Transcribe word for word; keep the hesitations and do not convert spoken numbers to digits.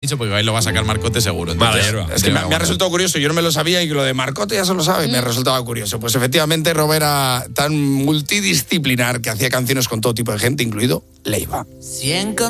Dicho porque ahí lo va a sacar Marcote seguro. Entonces, Vale, es que me, me ha resultado curioso, yo no me lo sabía y lo de Marcote ya se lo sabe, mm. me ha resultado curioso. Pues efectivamente Robert era tan multidisciplinar que hacía canciones con todo tipo de gente, incluido Leiva. Si